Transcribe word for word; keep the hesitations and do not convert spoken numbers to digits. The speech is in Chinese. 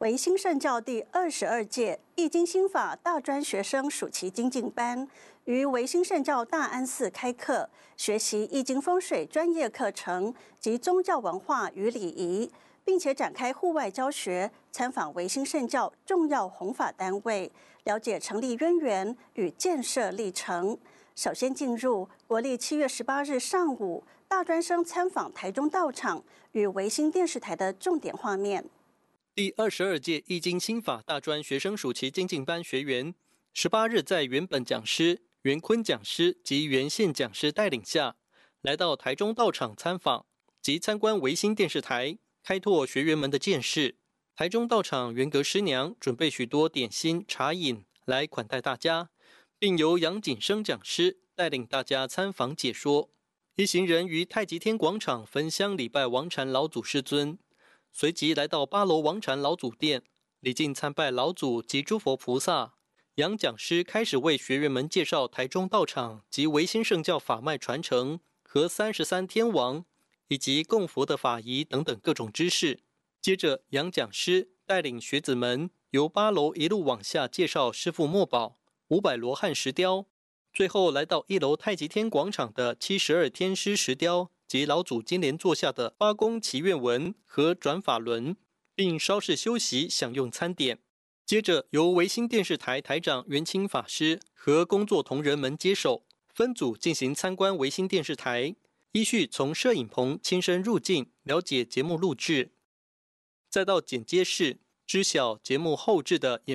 维新圣教第二十二届易经心法大专学生暑期精进班于维新圣教大安寺开课，学习易经风水专业课程及宗教文化与礼仪，并且展开户外教学，参访维新圣教重要弘法单位，了解成立渊源与建设历程。首先进入国历七月十八日上午，大专生参访台中道场与维新电视台的重点画面。 第二十二届易经心法大专学生暑期精进班学员，十八日在原本讲师、袁坤讲师及袁宪讲师带领下，来到台中道场参访及参观维新电视台，开拓学员们的见识。台中道场袁阁师娘准备许多点心、茶饮来款待大家，并由杨景生讲师带领大家参访解说。一行人于太极天广场焚香礼拜王禅老祖师尊。随即来到八楼王禅老祖殿，礼敬参拜老祖及诸佛菩萨。杨讲师开始为学员们介绍台中道场及维新圣教法脉传承和三十三天王以及供佛的法仪等等各种知识。接着，杨讲师带领学子们由八楼一路往下介绍师父墨宝、五百罗汉石雕，最后来到一楼太极天广场的七十二天师石雕。及老祖金莲座下的八公祈愿文和转法轮，并稍事休息享用餐点。接着由维新电视台台长袁清法师和工作同仁们接手，分组进行参观维新电视台，依序从摄影棚亲身入境了解节目录制，再到剪接室知晓节目后制的演